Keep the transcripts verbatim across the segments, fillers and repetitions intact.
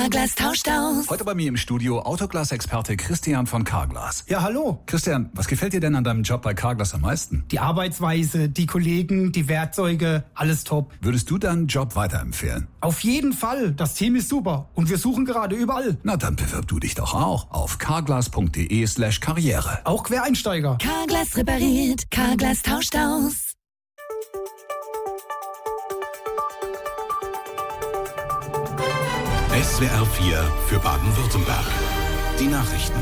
Carglass tauscht aus. Heute bei mir im Studio Autoglas-Experte Christian von Carglass. Ja, hallo. Christian, was gefällt dir denn an deinem Job bei Carglass am meisten? Die Arbeitsweise, die Kollegen, die Werkzeuge, alles top. Würdest du deinen Job weiterempfehlen? Auf jeden Fall. Das Team ist super und wir suchen gerade überall. Na, dann bewirb du dich doch auch auf carglass.de slash karriere. Auch Quereinsteiger. Carglass repariert, Carglass tauscht aus. S W R vier für Baden-Württemberg. Die Nachrichten.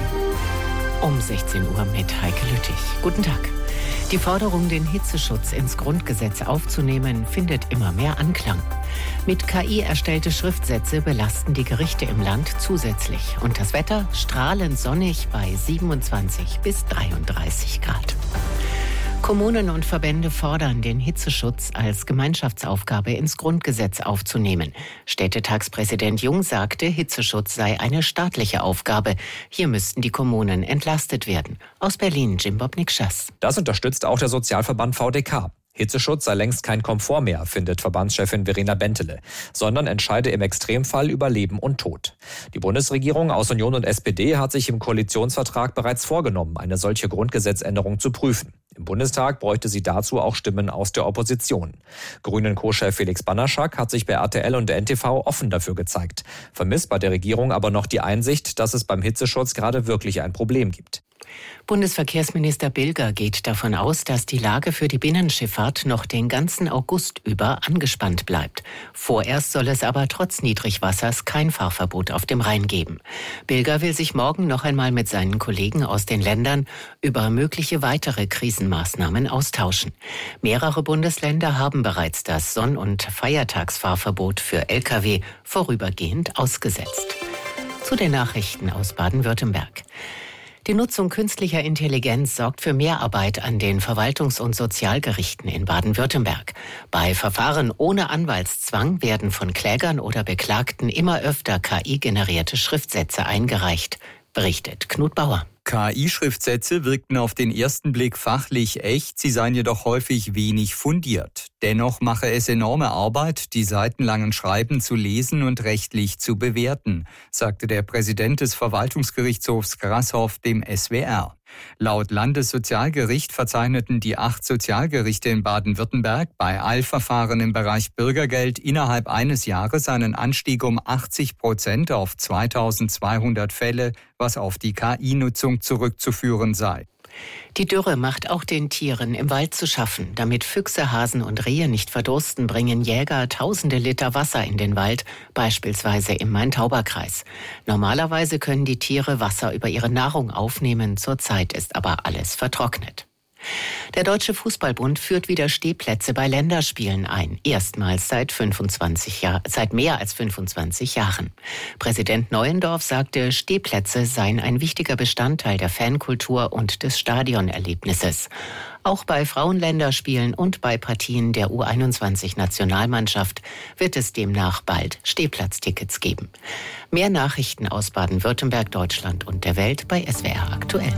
Um sechzehn Uhr mit Heike Lüttich. Guten Tag. Die Forderung, den Hitzeschutz ins Grundgesetz aufzunehmen, findet immer mehr Anklang. Mit K I erstellte Schriftsätze belasten die Gerichte im Land zusätzlich. Und das Wetter strahlend sonnig bei siebenundzwanzig bis dreiunddreißig Grad. Kommunen und Verbände fordern, den Hitzeschutz als Gemeinschaftsaufgabe ins Grundgesetz aufzunehmen. Städtetagspräsident Jung sagte, Hitzeschutz sei eine staatliche Aufgabe. Hier müssten die Kommunen entlastet werden. Aus Berlin, Jimbob Nikschas. Das unterstützt auch der Sozialverband V D K. Hitzeschutz sei längst kein Komfort mehr, findet Verbandschefin Verena Bentele, sondern entscheide im Extremfall über Leben und Tod. Die Bundesregierung aus Union und S P D hat sich im Koalitionsvertrag bereits vorgenommen, eine solche Grundgesetzänderung zu prüfen. Im Bundestag bräuchte sie dazu auch Stimmen aus der Opposition. Grünen-Co-Chef Felix Banaschak hat sich bei R T L und der N T V offen dafür gezeigt, vermisst bei der Regierung aber noch die Einsicht, dass es beim Hitzeschutz gerade wirklich ein Problem gibt. Bundesverkehrsminister Bilger geht davon aus, dass die Lage für die Binnenschifffahrt noch den ganzen August über angespannt bleibt. Vorerst soll es aber trotz Niedrigwassers kein Fahrverbot auf dem Rhein geben. Bilger will sich morgen noch einmal mit seinen Kollegen aus den Ländern über mögliche weitere Krisenmaßnahmen austauschen. Mehrere Bundesländer haben bereits das Sonn- und Feiertagsfahrverbot für L K W vorübergehend ausgesetzt. Zu den Nachrichten aus Baden-Württemberg. Die Nutzung künstlicher Intelligenz sorgt für Mehrarbeit an den Verwaltungs- und Sozialgerichten in Baden-Württemberg. Bei Verfahren ohne Anwaltszwang werden von Klägern oder Beklagten immer öfter K I-generierte Schriftsätze eingereicht, berichtet Knut Bauer. K I-Schriftsätze wirkten auf den ersten Blick fachlich echt, sie seien jedoch häufig wenig fundiert. Dennoch mache es enorme Arbeit, die seitenlangen Schreiben zu lesen und rechtlich zu bewerten, sagte der Präsident des Verwaltungsgerichtshofs Grasshoff dem S W R. Laut Landessozialgericht verzeichneten die acht Sozialgerichte in Baden-Württemberg bei Eilverfahren im Bereich Bürgergeld innerhalb eines Jahres einen Anstieg um achtzig Prozent auf zweitausendzweihundert Fälle, was auf die K I-Nutzung zurückzuführen sei. Die Dürre macht auch den Tieren im Wald zu schaffen. Damit Füchse, Hasen und Rehe nicht verdursten, bringen Jäger tausende Liter Wasser in den Wald, beispielsweise im Main-Tauber-Kreis. Normalerweise können die Tiere Wasser über ihre Nahrung aufnehmen, zurzeit ist aber alles vertrocknet. Der Deutsche Fußballbund führt wieder Stehplätze bei Länderspielen ein. Erstmals seit fünfundzwanzig Jahr, seit mehr als fünfundzwanzig Jahren. Präsident Neuendorf sagte, Stehplätze seien ein wichtiger Bestandteil der Fankultur und des Stadionerlebnisses. Auch bei Frauenländerspielen und bei Partien der U einundzwanzig-Nationalmannschaft wird es demnach bald Stehplatztickets geben. Mehr Nachrichten aus Baden-Württemberg, Deutschland und der Welt bei S W R aktuell.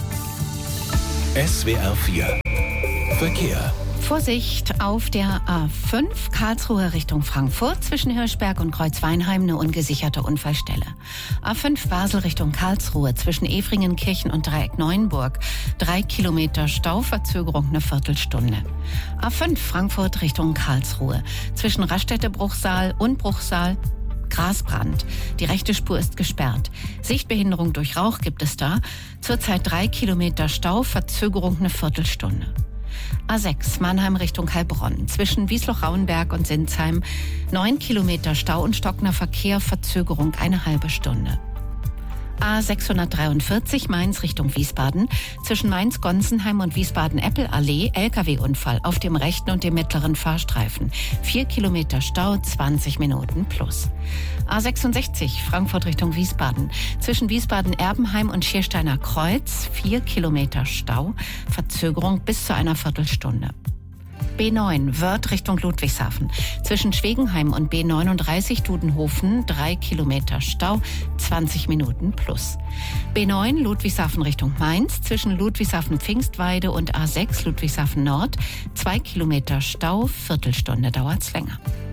S W R vier Verkehr. Vorsicht auf der A fünf Karlsruhe Richtung Frankfurt. Zwischen Hirschberg und Kreuzweinheim eine ungesicherte Unfallstelle. A fünf Basel Richtung Karlsruhe. Zwischen Efringenkirchen und Dreieck Neuenburg. Drei Kilometer Stauverzögerung eine Viertelstunde. A fünf Frankfurt Richtung Karlsruhe. Zwischen Raststätte-Bruchsal und Bruchsal Grasbrand. Die rechte Spur ist gesperrt. Sichtbehinderung durch Rauch gibt es da. Zurzeit drei Kilometer Stau, Verzögerung eine Viertelstunde. A sechs Mannheim Richtung Heilbronn. Zwischen Wiesloch-Rauenberg und Sinsheim neun Kilometer Stau und stockender Verkehr, Verzögerung eine halbe Stunde. A sechshundertdreiundvierzig Mainz Richtung Wiesbaden. Zwischen Mainz-Gonsenheim und Wiesbaden-Eppel-Allee L K W-Unfall auf dem rechten und dem mittleren Fahrstreifen. Vier Kilometer Stau, zwanzig Minuten plus. A sechsundsechzig Frankfurt Richtung Wiesbaden. Zwischen Wiesbaden-Erbenheim und Schiersteiner Kreuz. Vier Kilometer Stau, Verzögerung bis zu einer Viertelstunde. B neun Wörth Richtung Ludwigshafen. Zwischen Schwegenheim und B neununddreißig Dudenhofen drei Kilometer Stau, zwanzig Minuten plus. B neun Ludwigshafen Richtung Mainz. Zwischen Ludwigshafen-Pfingstweide und A sechs Ludwigshafen Nord zwei Kilometer Stau, Viertelstunde dauert's länger.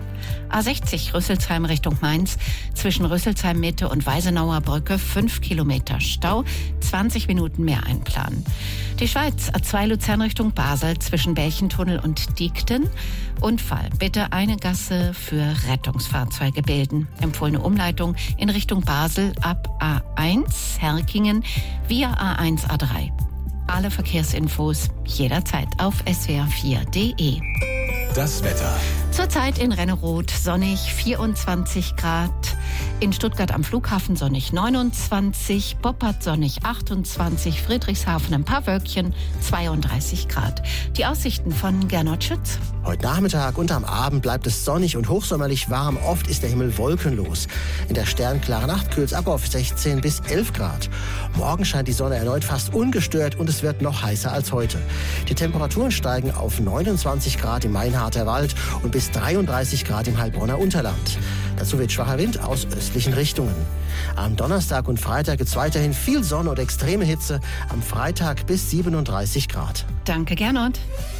A sechzig Rüsselsheim Richtung Mainz, zwischen Rüsselsheim Mitte und Weisenauer Brücke fünf Kilometer Stau, zwanzig Minuten mehr einplanen. Die Schweiz, A zwei Luzern Richtung Basel, zwischen Belchentunnel und Diekten. Unfall, bitte eine Gasse für Rettungsfahrzeuge bilden. Empfohlene Umleitung in Richtung Basel ab A eins Herkingen via A eins A drei. Alle Verkehrsinfos jederzeit auf s w r vier punkt d e. Das Wetter. Zurzeit in Renneroth sonnig vierundzwanzig Grad, in Stuttgart am Flughafen sonnig neunundzwanzig, Boppard sonnig achtundzwanzig, Friedrichshafen ein paar Wölkchen zweiunddreißig Grad. Die Aussichten von Gernot Schütz. Heute Nachmittag und am Abend bleibt es sonnig und hochsommerlich warm. Oft ist der Himmel wolkenlos. In der sternklaren Nacht kühlt es ab auf sechzehn bis elf Grad. Morgen scheint die Sonne erneut fast ungestört und es wird noch heißer als heute. Die Temperaturen steigen auf neunundzwanzig Grad im Mainharter Wald und bis dreiunddreißig Grad im Heilbronner Unterland. Dazu wird schwacher Wind aus östlichen Richtungen. Am Donnerstag und Freitag gibt es weiterhin viel Sonne und extreme Hitze. Am Freitag bis siebenunddreißig Grad. Danke, Gernot.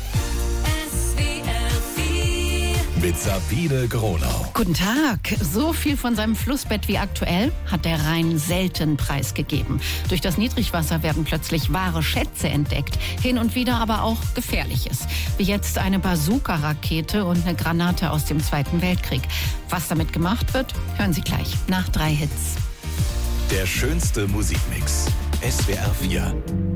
Mit Sabine Gronau. Guten Tag. So viel von seinem Flussbett wie aktuell hat der Rhein selten preisgegeben. Durch das Niedrigwasser werden plötzlich wahre Schätze entdeckt. Hin und wieder aber auch Gefährliches. Wie jetzt eine Bazooka-Rakete und eine Granate aus dem Zweiten Weltkrieg. Was damit gemacht wird, hören Sie gleich nach drei Hits. Der schönste Musikmix. S W R vier.